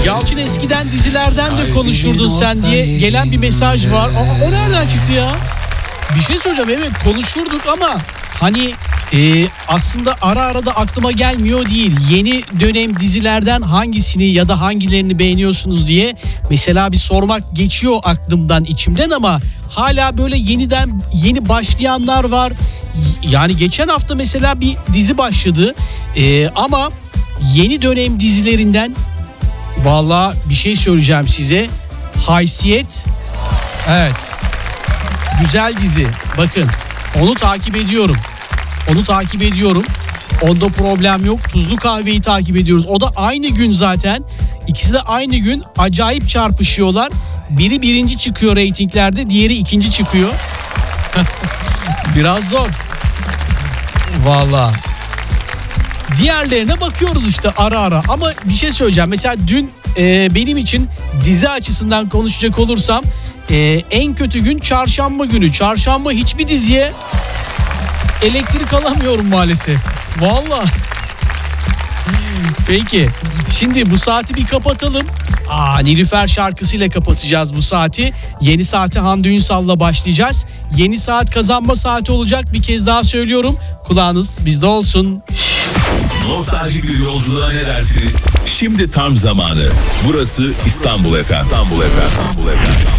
Yalçın eskiden dizilerden de konuşurdun sen diye gelen bir mesaj var. O nereden çıktı ya? Bir şey söyleyeceğim, evet konuşurduk ama hani aslında ara ara da aklıma gelmiyor değil. Yeni dönem dizilerden hangisini ya da hangilerini beğeniyorsunuz diye mesela bir sormak geçiyor aklımdan, içimden ama hala böyle yeni başlayanlar var. Yani geçen hafta mesela bir dizi başladı ama yeni dönem dizilerinden vallahi bir şey söyleyeceğim size. Haysiyet, evet, güzel dizi. Bakın onu takip ediyorum. Onda problem yok. Tuzlu Kahve'yi takip ediyoruz. O da aynı gün zaten. İkisi de aynı gün acayip çarpışıyorlar. Biri birinci çıkıyor reytinglerde, diğeri ikinci çıkıyor. Biraz zor. Vallahi. Diğerlerine bakıyoruz işte ara ara. Ama bir şey söyleyeceğim. Mesela dün benim için dizi açısından konuşacak olursam en kötü gün çarşamba günü. Çarşamba hiçbir diziye elektrik alamıyorum maalesef. Vallahi. Peki. Şimdi bu saati bir kapatalım. Nilüfer şarkısıyla kapatacağız bu saati. Yeni saate Hande Ünsal'la başlayacağız. Yeni saat kazanma saati olacak. Bir kez daha söylüyorum. Kulağınız bizde olsun. Nostaljik bir yolculuğa ne dersiniz? Şimdi tam zamanı. Burası İstanbul FM.